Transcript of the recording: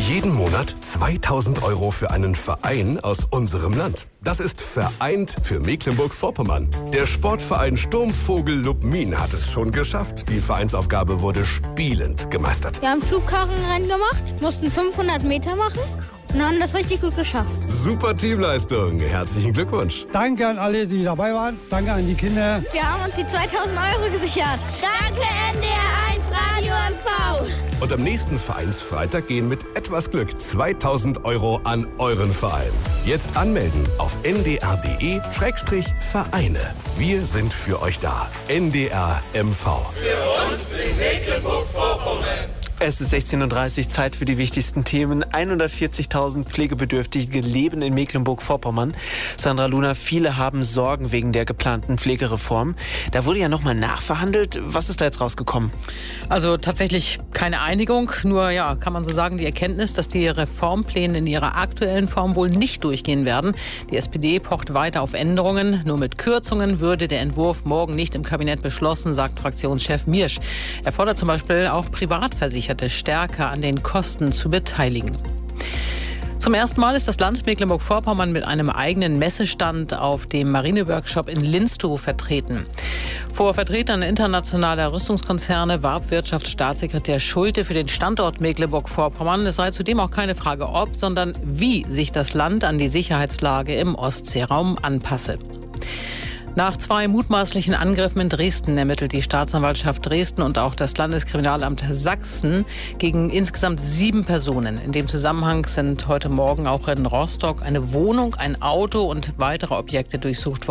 Jeden Monat 2.000 € für einen Verein aus unserem Land. Das ist vereint für Mecklenburg-Vorpommern. Der Sportverein Sturmvogel Lubmin hat es schon geschafft. Die Vereinsaufgabe wurde spielend gemeistert. Wir haben Schubkarrenrennen gemacht, mussten 500 Meter machen und haben das richtig gut geschafft. Super Teamleistung. Herzlichen Glückwunsch. Danke an alle, die dabei waren. Danke an die Kinder. Wir haben uns die 2.000 € gesichert. Danke NDR1 Radio MV. Und am nächsten Vereinsfreitag gehen mit etwas Glück 2.000 € an euren Verein. Jetzt anmelden auf ndr.de/Vereine. Wir sind für euch da. NDR MV. Für uns in Mecklenburg-Vorpommern. Es ist 16:30 Uhr, Zeit für die wichtigsten Themen. 140.000 Pflegebedürftige leben in Mecklenburg-Vorpommern. Sandra Luna, viele haben Sorgen wegen der geplanten Pflegereform. Da wurde ja nochmal nachverhandelt. Was ist da jetzt rausgekommen? Also tatsächlich keine Einigung. Nur ja, kann man so sagen, die Erkenntnis, dass die Reformpläne in ihrer aktuellen Form wohl nicht durchgehen werden. Die SPD pocht weiter auf Änderungen. Nur mit Kürzungen würde der Entwurf morgen nicht im Kabinett beschlossen, sagt Fraktionschef Miersch. Er fordert zum Beispiel auch Privatversicherungen stärker an den Kosten zu beteiligen. Zum ersten Mal ist das Land Mecklenburg-Vorpommern mit einem eigenen Messestand auf dem Marineworkshop in Linstow vertreten. Vor Vertretern internationaler Rüstungskonzerne warb Wirtschaftsstaatssekretär Schulte für den Standort Mecklenburg-Vorpommern. Es sei zudem auch keine Frage ob, sondern wie sich das Land an die Sicherheitslage im Ostseeraum anpasse. Nach 2 mutmaßlichen Angriffen in Dresden ermittelt die Staatsanwaltschaft Dresden und auch das Landeskriminalamt Sachsen gegen insgesamt 7 Personen. In dem Zusammenhang sind heute Morgen auch in Rostock eine Wohnung, ein Auto und weitere Objekte durchsucht worden.